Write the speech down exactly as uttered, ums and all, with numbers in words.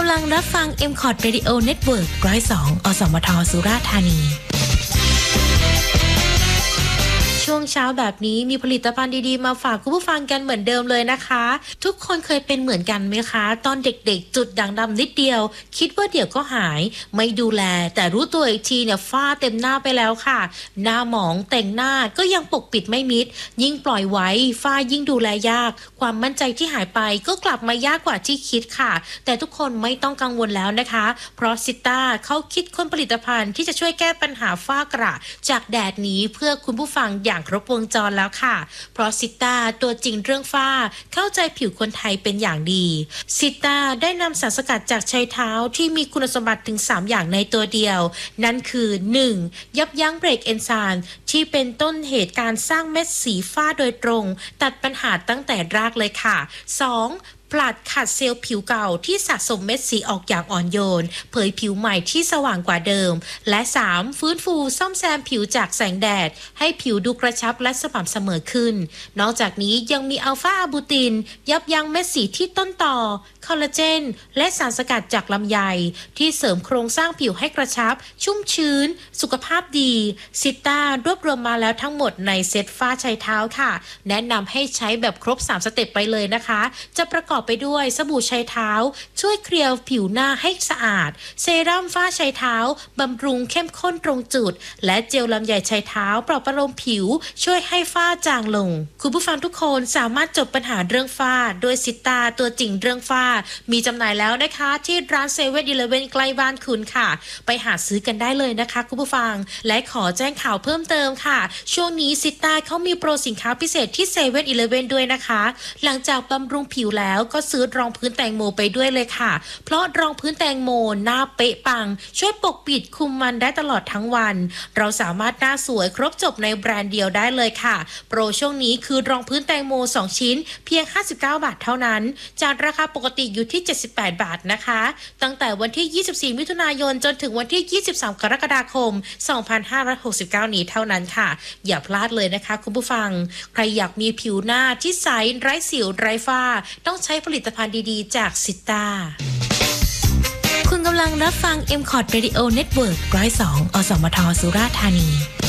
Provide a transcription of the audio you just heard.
ำลังรับฟัง เอ็ม คอร์ด Radio Network หนึ่งศูนย์สอง อสมท สุราษฎร์ธานีช่วงเช้าแบบนี้มีผลิตภัณฑ์ดีๆมาฝากคุณผู้ฟังกันเหมือนเดิมเลยนะคะทุกคนเคยเป็นเหมือนกันไหมคะตอนเด็กๆจุดด่างดำนิดเดียวคิดว่าเดี๋ยวก็หายไม่ดูแลแต่รู้ตัวอีกทีเนี่ยฝ้าเต็มหน้าไปแล้วค่ะหน้าหมองแต่งหน้าก็ยังปกปิดไม่มิดยิ่งปล่อยไว้ฝ้ายิ่งดูแลยากความมั่นใจที่หายไปก็กลับมายากกว่าที่คิดค่ะแต่ทุกคนไม่ต้องกังวลแล้วนะคะเพราะซิต้าเขาคิดค้นผลิตภัณฑ์ที่จะช่วยแก้ปัญหาฝ้ากระจากแดดนี้เพื่อคุณผู้ฟังอย่างครบวงจรแล้วค่ะเพราะซิต้าตัวจริงเรื่องฝ้าเข้าใจผิวคนไทยเป็นอย่างดีซิต้าได้นำสารสกัดจากไชเท้าที่มีคุณสมบัติถึงสามอย่างในตัวเดียวนั่นคือ หนึ่ง ยับยั้งเบรกเอนไซม์ที่เป็นต้นเหตุการสร้างเม็ดสีฝ้าโดยตรงตัดปัญหาตั้งแต่รากเลยค่ะ สองผลัดขัดเซลล์ผิวเก่าที่สะสมเม็ดสีออกอย่างอ่อนโยนเผยผิวใหม่ที่สว่างกว่าเดิมและสามฟื้นฟูซ่อมแซมผิวจากแสงแดดให้ผิวดูกระชับและสม่ำเสมอขึ้นนอกจากนี้ยังมีอัลฟาอะบูตินยับยั้งเม็ดสีที่ต้นต่อคอลลาเจนและสารสกัดจากลำไยที่เสริมโครงสร้างผิวให้กระชับชุ่มชื้นสุขภาพดีซิต้ารวบรวมมาแล้วทั้งหมดในเซตฝ้าไชเท้าค่ะแนะนำให้ใช้แบบครบสามสเต็ปไปเลยนะคะจะประกอบไปด้วยสบู่ไชเท้าช่วยเคลียร์ผิวหน้าให้สะอาดเซรั่มฝ้าไชเท้าบำรุงเข้มข้นตรงจุดและเจลลำไยไชเท้าปลอบประโลมผิวช่วยให้ฝ้าจางลงคุณผู้ฟังทุกคนสามารถจบปัญหาเรื่องฝ้าโดยซิต้าตัวจริงเรื่องฝ้ามีจำหน่ายแล้วนะคะที่ร้านเซเว่นอีเลฟเว่นใกล้บ้านคุณค่ะไปหาซื้อกันได้เลยนะคะคุณผู้ฟังและขอแจ้งข่าวเพิ่มเติมค่ะช่วงนี้ซิต้าเขามีโปรสินค้าพิเศษที่เซเว่นอีเลฟเว่นด้วยนะคะหลังจากบำรุงผิวแล้วก็ซื้อรองพื้นแตงโมไปด้วยเลยค่ะเพราะรองพื้นแตงโมหน้าเป๊ะปังช่วยปกปิดคุมมันได้ตลอดทั้งวันเราสามารถหน้าสวยครบจบในแบรนด์เดียวได้เลยค่ะโปรช่วงนี้คือรองพื้นแตงโมสองชิ้นเพียงห้าสิบเก้าบาทเท่านั้นจากราคาปกติอยู่ที่เจ็ดสิบแปดบาทนะคะตั้งแต่วันที่ยี่สิบสี่มิถุนายนจนถึงวันที่ยี่สิบสามกรกฎาคมสองพันห้าร้อยหกสิบเก้านี้เท่านั้นค่ะอย่าพลาดเลยนะคะคุณผู้ฟังใครอยากมีผิวหน้าที่ใสไร้สิวไร้ฝ้าต้องใช้ผลิตภัณฑ์ดีๆจากซิต้าคุณกำลังรับฟัง เอ็ม คอร์ด Radio Network หนึ่งศูนย์สอง อสมท สุราษฎร์ธานี